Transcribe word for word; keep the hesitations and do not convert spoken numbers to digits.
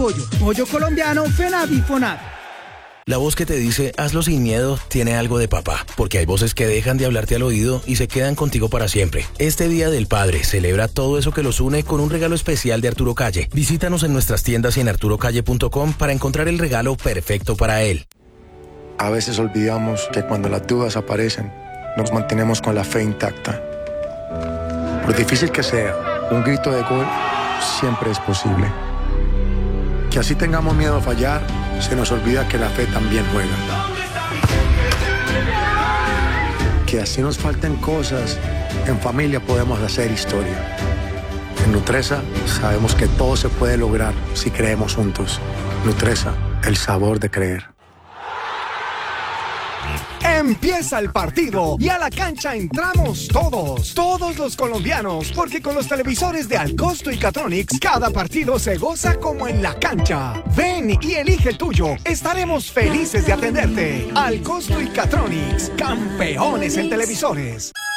Pollo, pollo colombiano, FENAVI, FONAT. La voz que te dice hazlo sin miedo tiene algo de papá, porque hay voces que dejan de hablarte al oído y se quedan contigo para siempre. Este Día del Padre celebra todo eso que los une con un regalo especial de Arturo Calle. Visítanos en nuestras tiendas y en arturo calle punto com para encontrar el regalo perfecto para él. A veces olvidamos que cuando las dudas aparecen, nos mantenemos con la fe intacta. Por difícil que sea, un grito de gol siempre es posible. Que así tengamos miedo a fallar, se nos olvida que la fe también juega. Que así nos falten cosas, en familia podemos hacer historia. En Nutresa sabemos que todo se puede lograr si creemos juntos. Nutresa, el sabor de creer. Empieza el partido y a la cancha entramos todos, todos los colombianos, porque con los televisores de Alcosto y Catronics, cada partido se goza como en la cancha. Ven y elige el tuyo, estaremos felices de atenderte. Alcosto y Catronics, campeones en televisores.